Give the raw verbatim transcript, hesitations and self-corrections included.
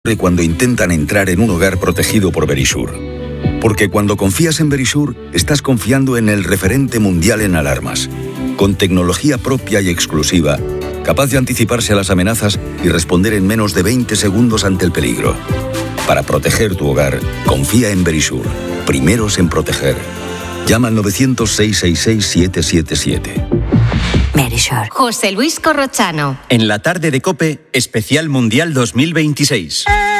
cuando intentan entrar en un hogar protegido por Verisure. Porque cuando confías en Verisure, estás confiando en el referente mundial en alarmas, con tecnología propia y exclusiva, capaz de anticiparse a las amenazas y responder en menos de veinte segundos ante el peligro. Para proteger tu hogar, confía en Verisure. Primeros en proteger. Llama al novecientos, seiscientos sesenta y seis, siete siete siete. Verisure. José Luis Corrochano. En la tarde de COPE, especial Mundial dos mil veintiséis.